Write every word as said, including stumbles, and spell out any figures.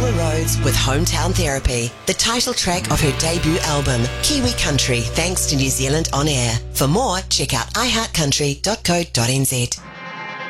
Tara Rhodes with Hometown Therapy, the title track of her debut album, Kiwi Country, thanks to New Zealand On Air. For more, check out i heart country dot co dot n z.